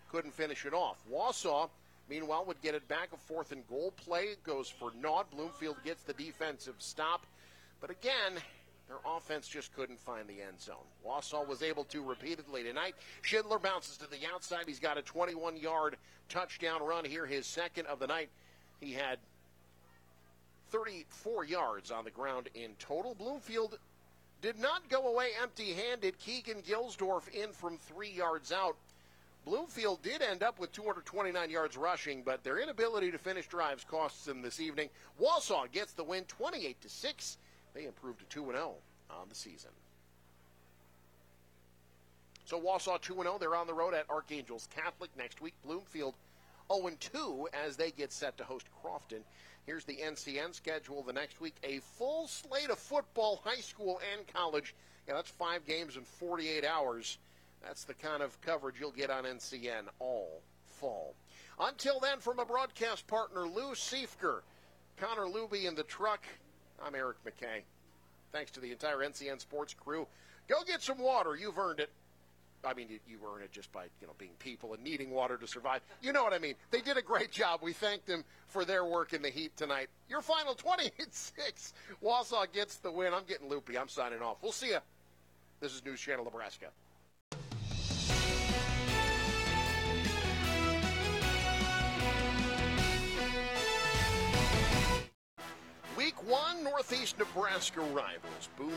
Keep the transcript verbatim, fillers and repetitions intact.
couldn't finish it off. Wausau, meanwhile, would get it back. A fourth and goal play goes for naught. Bloomfield gets the defensive stop. But again, their offense just couldn't find the end zone. Wausau was able to repeatedly tonight. Schindler bounces to the outside. He's got a twenty-one-yard touchdown run here, his second of the night. He had thirty-four yards on the ground in total. Bloomfield did not go away empty-handed. Keegan Gilsdorf in from three yards out. Bloomfield did end up with two hundred twenty-nine yards rushing, but their inability to finish drives costs them this evening. Wausau gets the win twenty-eight to six. They improved to two and oh on the season. So Wausau two and oh. They're on the road at Archangels Catholic next week. Bloomfield oh and two as they get set to host Crofton. Here's the N C N schedule the next week. A full slate of football, high school and college. Yeah, that's five games in forty-eight hours. That's the kind of coverage you'll get on N C N all fall. Until then, from a broadcast partner, Lou Siefker, Connor Luby in the truck, I'm Eric McKay. Thanks to the entire N C N Sports crew. Go get some water. You've earned it. I mean, you, you earn it just by, you know, being people and needing water to survive. You know what I mean. They did a great job. We thank them for their work in the heat tonight. Your final twenty-eight six. Wausau gets the win. I'm getting loopy. I'm signing off. We'll see you. This is News Channel Nebraska. Week one, Northeast Nebraska rivals. Boone